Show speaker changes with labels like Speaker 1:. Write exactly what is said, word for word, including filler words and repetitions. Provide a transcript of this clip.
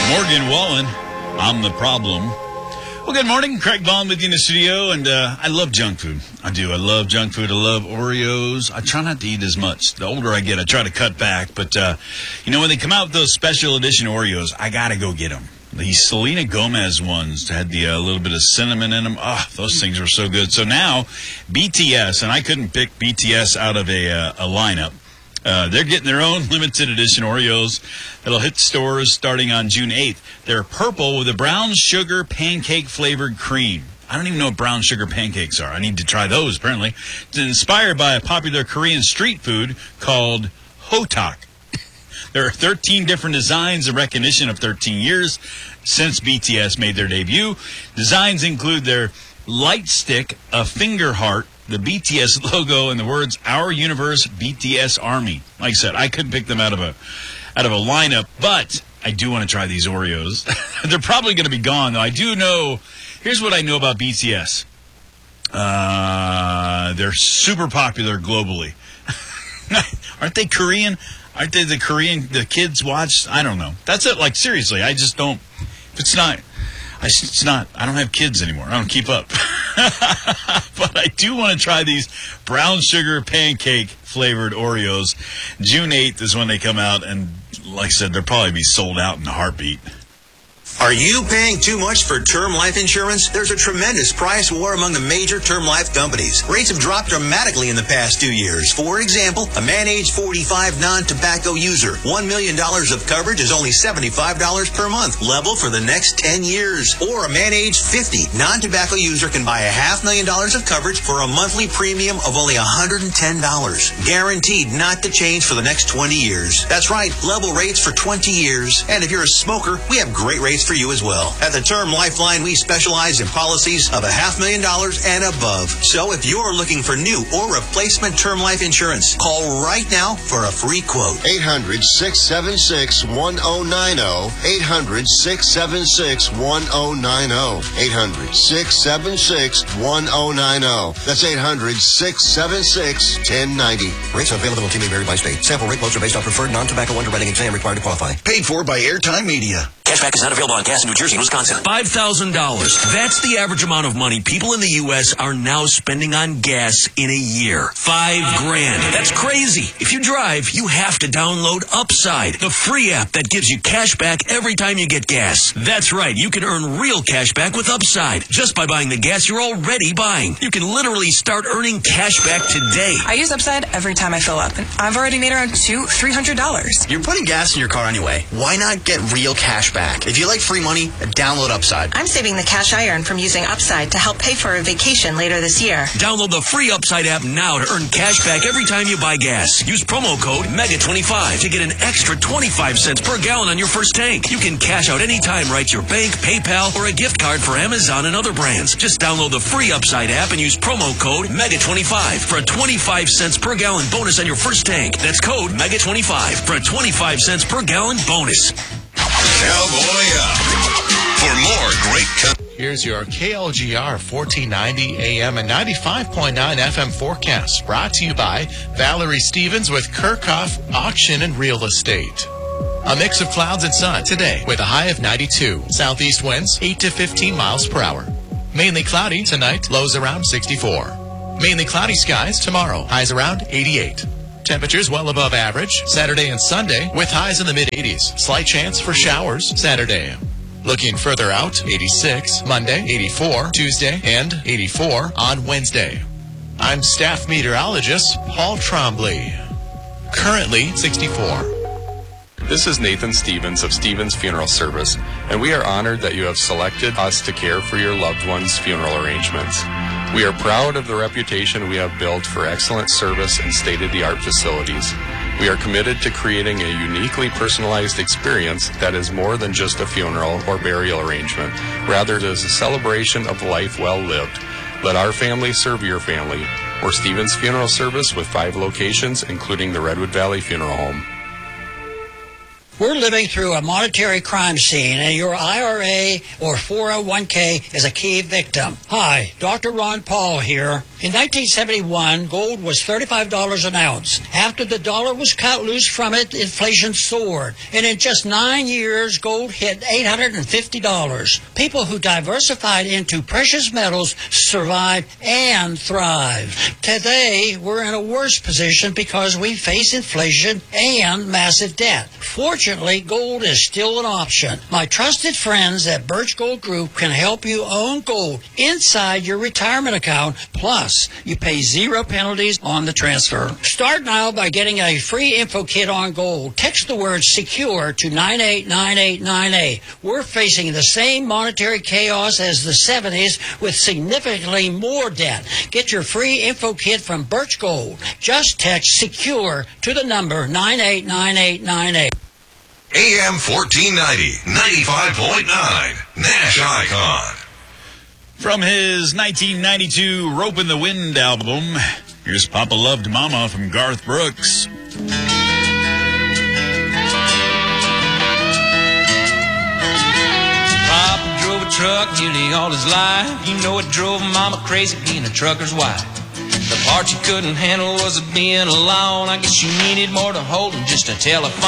Speaker 1: Morgan Wallen, I'm the problem. Well, good morning. Craig Vaughn with you in the studio, and uh, I love junk food. I do. I love junk food. I love Oreos. I try not to eat as much. The older I get, I try to cut back. But, uh, you know, when they come out with those special edition Oreos, I got to go get them. The Selena Gomez ones had the uh, little bit of cinnamon in them. Oh, those things were so good. So now, B T S, and I couldn't pick B T S out of a, uh, a lineup. Uh, they're getting their own limited edition Oreos that'll hit stores starting on June eighth. They're purple with a brown sugar pancake flavored cream. I don't even know what brown sugar pancakes are. I need to try those, apparently. It's inspired by a popular Korean street food called Hotak. There are thirteen different designs in recognition of thirteen years since B T S made their debut. Designs include their light stick, a finger heart, the B T S logo, and the words "Our Universe B T S Army." Like I said, I couldn't pick them out of a out of a lineup, but I do want to try these Oreos. They're probably going to be gone, though. I do know. Here's what I know about B T S. Uh, they're super popular globally. Aren't they Korean? Aren't they the Korean the kids watch? I don't know. That's it. Like, seriously, I just don't. If it's not. I, it's not, I don't have kids anymore. I don't keep up. But I do want to try these brown sugar pancake flavored Oreos. June eighth is when they come out, and like I said, they'll probably be sold out in a heartbeat.
Speaker 2: Are you paying too much for term life insurance? There's a tremendous price war among the major term life companies. Rates have dropped dramatically in the past two years. For example, a man age forty-five non-tobacco user, one million dollars of coverage is only seventy-five dollars per month, level for the next ten years. Or a man age fifty non-tobacco user can buy a half million dollars of coverage for a monthly premium of only one hundred ten dollars. Guaranteed not to change for the next twenty years. That's right, level rates for twenty years. And if you're a smoker, we have great rates for you as well. At the Term Lifeline, we specialize in policies of a half million dollars and above. So if you're looking for new or replacement term life insurance, call right now for a free quote.
Speaker 3: eight hundred, six seven six, one oh nine oh. eight hundred, six seven six, one oh nine oh. eight hundred, six seven six, one oh nine oh. That's eight hundred, six seven six, one oh nine oh.
Speaker 2: Rates availability may vary by state. Sample rate quotes are based on preferred non-tobacco underwriting exam required to qualify.
Speaker 4: Paid for by Airtime Media.
Speaker 5: Cashback is not available on gas in New Jersey and Wisconsin. five thousand dollars. That's the average amount of money people in the U S are now spending on gas in a year. Five grand. That's crazy. If you drive, you have to download Upside, the free app that gives you cash back every time you get gas. That's right. You can earn real cash back with Upside just by buying the gas you're already buying. You can literally start earning cash back today.
Speaker 6: I use Upside every time I fill up, and I've already made around two, three hundred dollars.
Speaker 4: You're putting gas in your car anyway. Why not get real cash back? If you like free money, download Upside.
Speaker 7: I'm saving the cash I earn from using Upside to help pay for a vacation later this year.
Speaker 5: Download the free Upside app now to earn cash back every time you buy gas. Use promo code mega twenty-five to get an extra twenty-five cents per gallon on your first tank. You can cash out anytime right to your bank, PayPal, or a gift card for Amazon and other brands. Just download the free Upside app and use promo code mega twenty-five for a twenty-five cents per gallon bonus on your first tank. That's code mega twenty-five for a twenty-five cents per gallon bonus.
Speaker 8: Cowboy up for more great co-
Speaker 9: Here's your K L G R fourteen ninety A M and ninety-five point nine F M forecast, brought to you by Valerie Stevens with Kirchhoff Auction and Real Estate. A mix of clouds and sun today with a high of ninety-two. Southeast winds eight to fifteen miles per hour. Mainly cloudy tonight, lows around sixty-four. Mainly cloudy skies tomorrow, highs around eighty-eight. Temperatures well above average Saturday and Sunday with highs in the mid-eighties. Slight chance for showers Saturday. Looking further out, eighty-six, Monday, eighty-four, Tuesday, and eighty-four on Wednesday. I'm staff meteorologist Paul Trombley. Currently sixty-four.
Speaker 10: This is Nathan Stevens of Stevens Funeral Service, and we are honored that you have selected us to care for your loved one's funeral arrangements. We are proud of the reputation we have built for excellent service and state-of-the-art facilities. We are committed to creating a uniquely personalized experience that is more than just a funeral or burial arrangement. Rather, it is a celebration of life well lived. Let our family serve your family. We're Stevens Funeral Service with five locations, including the Redwood Valley Funeral Home.
Speaker 11: We're living through a monetary crime scene, and your I R A or four oh one k is a key victim. Hi, Doctor Ron Paul here. In nineteen seventy-one, gold was thirty-five dollars an ounce. After the dollar was cut loose from it, inflation soared. And in just nine years, gold hit eight hundred fifty dollars. People who diversified into precious metals survived and thrived. Today, we're in a worse position because we face inflation and massive debt. Fortunately, gold is still an option. My trusted friends at Birch Gold Group can help you own gold inside your retirement account. Plus, you pay zero penalties on the transfer. Start now by getting a free info kit on gold. Text the word SECURE to nine eight nine eight nine eight. We're facing the same monetary chaos as the seventies with significantly more debt. Get your free info kit from Birch Gold. Just text SECURE to the number nine eight nine eight nine eight.
Speaker 8: A M fourteen ninety, ninety-five point nine, Nash Icon.
Speaker 1: From his nineteen ninety-two Rope in the Wind album, here's Papa Loved Mama from Garth Brooks.
Speaker 12: Papa drove a truck nearly all his life. You know it drove Mama crazy being a trucker's wife. The part you couldn't handle was being alone. I guess you needed more to hold than just a telephone.